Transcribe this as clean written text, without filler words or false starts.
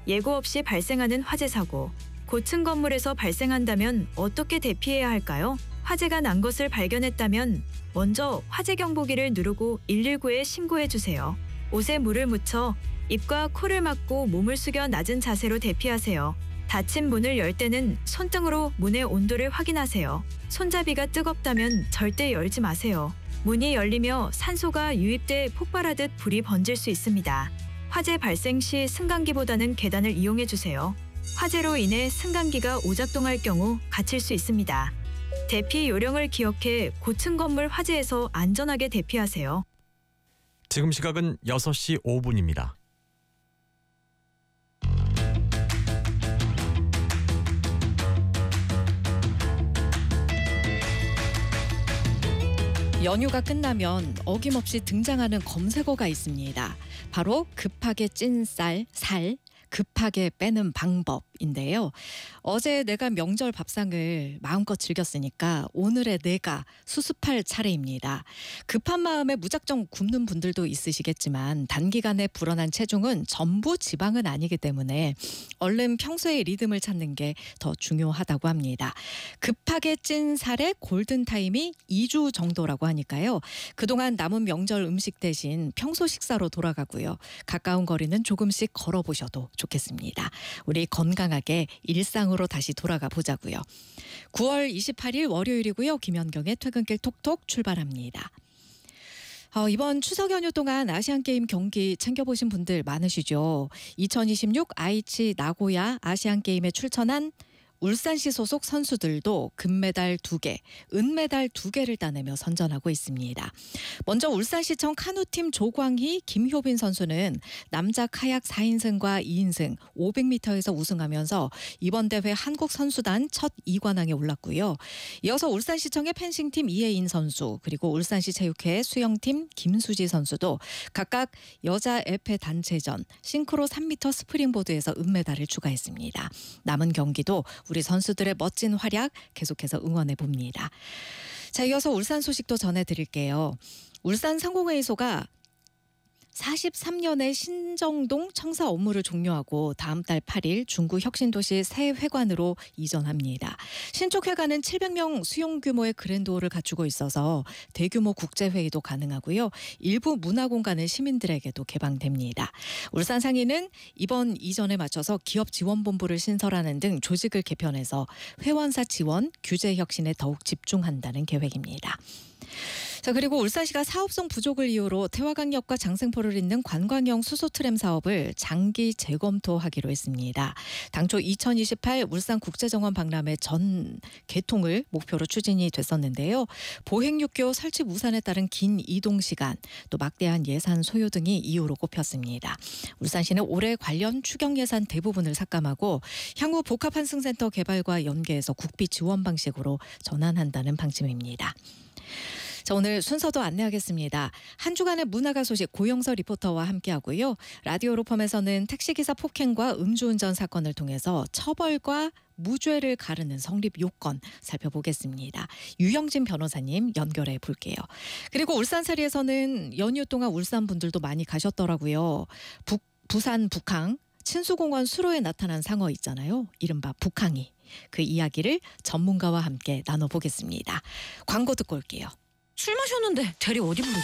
예고 없이 발생하는 화재 사고. 고층 건물에서 발생한다면 어떻게 대피해야 할까요? 화재가 난 것을 발견했다면 먼저 화재 경보기를 누르고 119에 신고해 주세요. 옷에 물을 묻혀 입과 코를 막고 몸을 숙여 낮은 자세로 대피하세요. 닫힌 문을 열 때는 손등으로 문의 온도를 확인하세요. 손잡이가 뜨겁다면 절대 열지 마세요. 문이 열리며 산소가 유입돼 폭발하듯 불이 번질 수 있습니다. 화재 발생 시 승강기보다는 계단을 이용해 주세요. 화재로 인해 승강기가 오작동할 경우 갇힐 수 있습니다. 대피 요령을 기억해 고층 건물 화재에서 안전하게 대피하세요. 지금 시각은 6시 5분입니다. 연휴가 끝나면 어김없이 등장하는 검색어가 있습니다. 바로 급하게 찐 살, 급하게 빼는 방법인데요. 어제 내가 명절 밥상을 마음껏 즐겼으니까 오늘의 내가 수습할 차례입니다. 급한 마음에 무작정 굶는 분들도 있으시겠지만 단기간에 불어난 체중은 전부 지방은 아니기 때문에 얼른 평소의 리듬을 찾는 게 더 중요하다고 합니다. 급하게 찐 살의 골든타임이 2주 정도라고 하니까요. 그동안 남은 명절 음식 대신 평소 식사로 돌아가고요. 가까운 거리는 조금씩 걸어보셔도 좋겠습니다. 우리 건강하게 일상으로 다시 돌아가 보자고요. 9월 28일 월요일이고요. 김연경의 퇴근길 톡톡 출발합니다. 이번 추석 연휴 동안 아시안게임 경기 챙겨보신 분들 많으시죠. 2026 아이치 나고야 아시안게임에 출전한 울산시 소속 선수들도 금메달 2개, 은메달 2개를 따내며 선전하고 있습니다. 먼저 울산시청 카누팀 조광희, 김효빈 선수는 남자 카약 4인승과 2인승 500m에서 우승하면서 이번 대회 한국 선수단 첫 2관왕에 올랐고요. 이어서 울산시청의 펜싱팀 이혜인 선수, 그리고 울산시 체육회 수영팀 김수지 선수도 각각 여자 에페 단체전, 싱크로 3m 스프링보드에서 은메달을 추가했습니다. 남은 경기도 우리 선수들의 멋진 활약 계속해서 응원해 봅니다. 자, 이어서 울산 소식도 전해드릴게요. 울산 상공회의소가 43년의 신정동 청사 업무를 종료하고 다음 달 8일 중구 혁신도시 새 회관으로 이전합니다. 신축 회관은 700명 수용 규모의 그랜드홀을 갖추고 있어서 대규모 국제회의도 가능하고요. 일부 문화공간은 시민들에게도 개방됩니다. 울산상인은 이번 이전에 맞춰서 기업지원본부를 신설하는 등 조직을 개편해서 회원사 지원, 규제 혁신에 더욱 집중한다는 계획입니다. 자, 그리고 울산시가 사업성 부족을 이유로 태화강역과 장생포를 잇는 관광형 수소트램 사업을 장기 재검토하기로 했습니다. 당초 2028 울산국제정원 박람회 전 개통을 목표로 추진이 됐었는데요. 보행육교 설치 무산에 따른 긴 이동 시간, 또 막대한 예산 소요 등이 이유로 꼽혔습니다. 울산시는 올해 관련 추경 예산 대부분을 삭감하고 향후 복합환승센터 개발과 연계해서 국비 지원 방식으로 전환한다는 방침입니다. 자, 오늘 순서도 안내하겠습니다. 한 주간의 문화가 소식 고영서 리포터와 함께하고요. 라디오 로펌에서는 택시기사 폭행과 음주운전 사건을 통해서 처벌과 무죄를 가르는 성립 요건 살펴보겠습니다. 유영진 변호사님 연결해 볼게요. 그리고 울산사리에서는 연휴 동안 울산 분들도 많이 가셨더라고요. 부산 북항 친수공원 수로에 나타난 상어 있잖아요. 이른바 북항이. 그 이야기를 전문가와 함께 나눠보겠습니다. 광고 듣고 올게요. 술 마셨는데 대리 어디 부르지?